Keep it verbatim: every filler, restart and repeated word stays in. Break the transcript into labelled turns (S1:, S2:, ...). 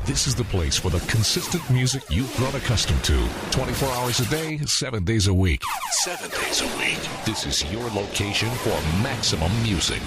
S1: This is the place for the consistent music you've grown accustomed to. twenty-four hours a day, seven days a week. Seven days a week. This is your location for maximum music.